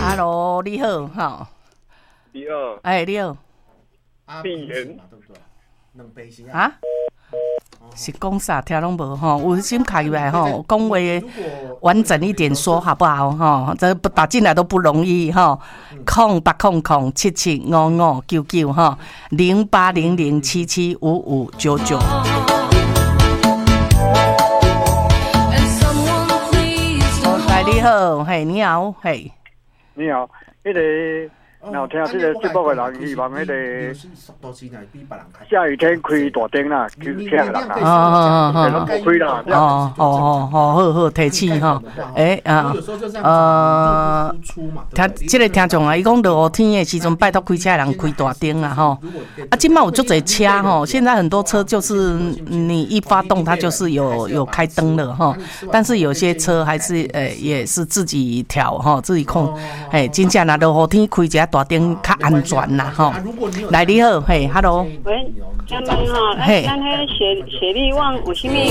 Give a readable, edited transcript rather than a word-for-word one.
Hello， 你好，哈。 你好。 哎，你好。 病人。 啊？是讲啥？听拢无吼，有心卡入来吼，讲话完整一点说好不好吼？这不打进来都不容易吼。0800775599哈，0800775599。来，你好，嘿，你好，嘿， 你好，那个。然后听这个节目的人，希望那个下雨天开大灯啦，去听人啦，拢不开啦。 好，提醒哈，他这个听众啊，伊讲落雨天的时阵，拜托开车的人开大灯啊吼。今麦有足侪车吼，现在很多车就是你一发动，它就是有开灯了哈。但是有些车还是也是自己调哈，自己控。真正若落雨天开一下大灯较安全啦吼。来，你好，嘿 ，Hello。 喂，请问吼，咱迄血力旺有啥物？